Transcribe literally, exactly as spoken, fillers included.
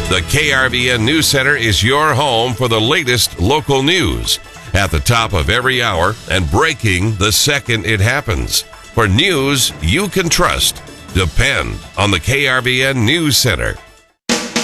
The K R V N News Center is your home for the latest local news at the top of every hour and breaking the second it happens. For news you can trust, depend on the K R V N News Center.